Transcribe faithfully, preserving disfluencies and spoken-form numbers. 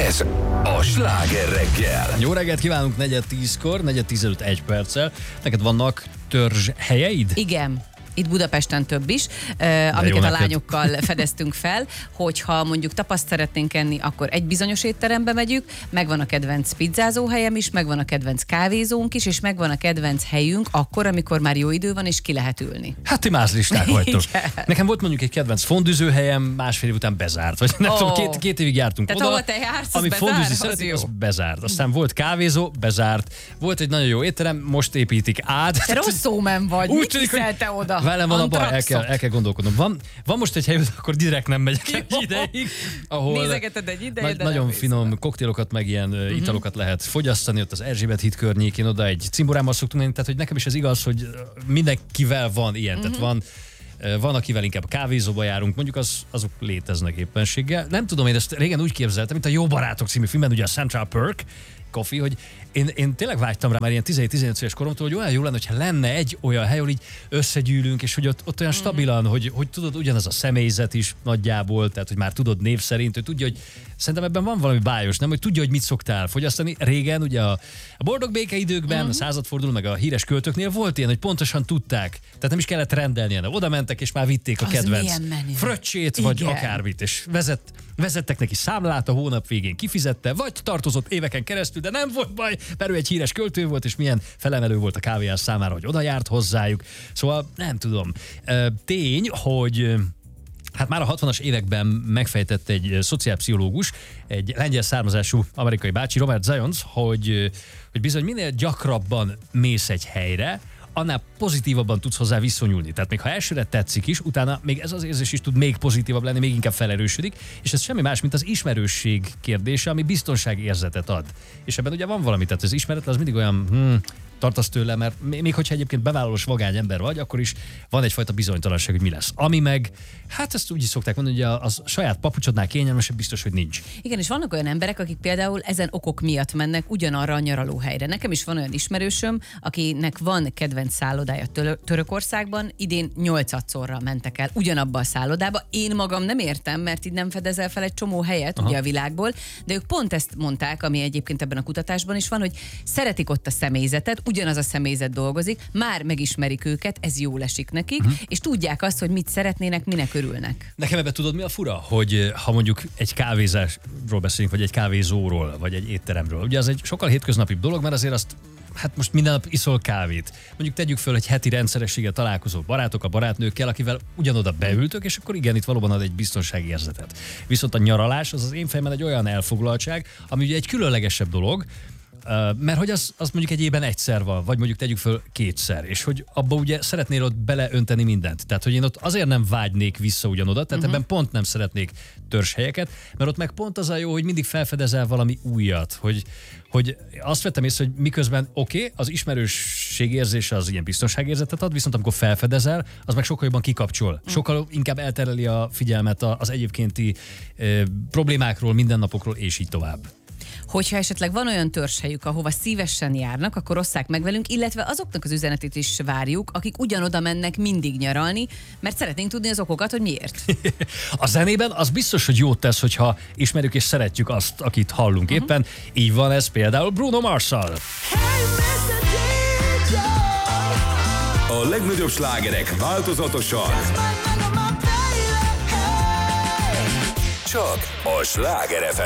Ez a Sláger reggel. Jó reggelt kívánunk negyed tízkor, negyed tíz előtt egy perccel. Neked vannak törzs helyeid? Igen. Itt Budapesten több is, uh, amiket a lányokkal fedeztünk fel, hogyha mondjuk tapaszt szeretnénk enni, akkor egy bizonyos étterembe megyünk, megvan a kedvenc pizzázó helyem is, megvan a kedvenc kávézónk is, és megvan a kedvenc helyünk akkor, amikor már jó idő van, és ki lehet ülni. Hát ti mázlisták vagytok. Nekem volt mondjuk egy kedvenc fondüző helyem, másfél év után bezárt. Vagy nem oh. tudom, két, két évig jártunk Tehát oda. ahol te jársz, ami bezár, fondüzni az szeretik, jó. az bezárt. Aztán volt kávézó, bezárt. Volt egy nagyon jó étterem, most építik át. Te rossz szómen vagy, úgy mit tűnik, hiszelte oda? Velem van a baj, el kell, el kell gondolkodnom. Van, van most egy hely, akkor direkt nem megyek egy ideig, ahol nézegeted egy ideig, nagy, de nagyon nem finom vissza. koktélokat, meg ilyen uh-huh. italokat lehet fogyasztani, ott az Erzsébet híd környékén, oda egy cimborámmal szoktunk menni, tehát hogy nekem is ez igaz, hogy mindenkivel van ilyen, uh-huh. tehát van Van, akivel inkább a kávézóba járunk, mondjuk az, azok léteznek éppenséggel. Nem tudom, én ezt régen úgy képzeltem, mint a Jó Barátok című filmben, ugye a Central Perk Coffee, hogy én, én tényleg vágytam rá már ilyen tizenhét-tizennyolc éves koromtól, hogy olyan jó lenne, hogyha lenne egy olyan hely, ahol így összegyűlünk, és hogy ott, ott olyan stabilan, mm-hmm. hogy, hogy tudod, ugyanaz a személyzet is nagyjából, tehát hogy már tudod név szerint, hogy tudja, hogy szerintem ebben van valami bájos, nem? Hogy tudja, hogy mit szoktál fogyasztani. Régen, ugye a, a boldog békeidőkben, mm-hmm. a századforduló, meg a híres költőknél volt ilyen, hogy pontosan tudták, tehát nem is kellett rendelni, hanem oda mentek, és már vitték a az kedvenc fröccsét, vagy igen. akármit, és vezet, vezettek neki számlát, a hónap végén kifizette, vagy tartozott éveken keresztül, de nem volt baj, mert ő egy híres költő volt, és milyen felemelő volt a kávéás számára, hogy oda járt hozzájuk. Szóval nem tudom. Tény, hogy hát már a hatvanas években megfejtett egy szociálpszichológus, egy lengyel származású amerikai bácsi, Robert Zajons, hogy, hogy bizony minél gyakrabban mész egy helyre, annál pozitívabban tudsz hozzá viszonyulni. Tehát még ha elsőre tetszik is, utána még ez az érzés is tud még pozitívabb lenni, még inkább felerősödik, és ez semmi más, mint az ismerősség kérdése, ami biztonságérzetet ad. És ebben ugye van valami, tehát az ismeretlen az mindig olyan, hmm, tartasz tőle, mert még hogyha egyébként bevállalós vagány ember vagy, akkor is van egyfajta bizonytalanság, hogy mi lesz. Ami meg, hát ezt úgy is szokták mondani, hogy a, a saját papucsodnál kényelmesebb biztos, hogy nincs. Igen, és vannak olyan emberek, akik például ezen okok miatt mennek ugyanarra a nyaralóhelyre. Nekem is van olyan ismerősöm, akinek van kedvenc szállodája Tör- Törökországban, idén nyolcadszorra mentek el ugyanabba a szállodába. Én magam nem értem, mert így nem fedezel fel egy csomó helyet ugye a világból, de ők pont ezt mondták, ami egyébként ebben a kutatásban is van, hogy szeretik ott a személyzetet, ugyanaz a személyzet dolgozik, már megismerik őket, ez jól esik nekik, uh-huh. és tudják azt, hogy mit szeretnének, minek örülnek. Nekem ebben tudod, mi a fura? Hogy ha mondjuk egy kávézásról beszélünk, vagy egy kávézóról, vagy egy étteremről, ugye az egy sokkal hétköznapibb dolog, mert azért azt hát most minden nap iszol kávét. Mondjuk tegyük föl, egy heti rendszerességgel találkozó barátok, a barátnőkkel, akivel ugyanoda beültök, és akkor igen, itt valóban ad egy biztonsági érzetet. Viszont a nyaralás az az én fejemben egy olyan elfoglaltság, ami ugye egy különlegesebb dolog, mert hogy az, az mondjuk egy évben egyszer van, vagy mondjuk tegyük föl kétszer, és hogy abba ugye szeretnél ott beleönteni mindent. Tehát, hogy én ott azért nem vágynék vissza ugyanoda, tehát uh-huh. ebben pont nem szeretnék törzshelyeket, mert ott meg pont az a jó, hogy mindig felfedezel valami újat, hogy, hogy azt vettem észre, hogy miközben oké, okay, az ismerősség érzése az ilyen biztonságérzetet ad, viszont amikor felfedezel, az meg sokkal jobban kikapcsol. Uh-huh. Sokkal inkább eltereli a figyelmet az egyébkénti eh, problémákról, mindennapokról, és így tovább. Hogyha esetleg van olyan törzshelyük, ahova szívesen járnak, akkor osszák meg velünk, illetve azoknak az üzenetét is várjuk, akik ugyanoda mennek mindig nyaralni, mert szeretnénk tudni az okokat, hogy miért. A zenében az biztos, hogy jót tesz, hogyha ismerjük és szeretjük azt, akit hallunk uh-huh. éppen. Így van ez például Bruno Mars-szal. A legnagyobb slágerek változatosan. Csak a Sláger ef em.